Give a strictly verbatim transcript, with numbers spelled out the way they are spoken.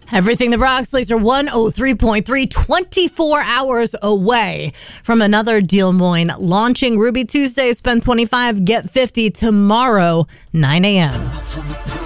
Everything that rocks, Laser one oh three point three, twenty-four hours away from another Des Moines launching Ruby Tuesday. Spend twenty-five, get fifty tomorrow, nine a.m.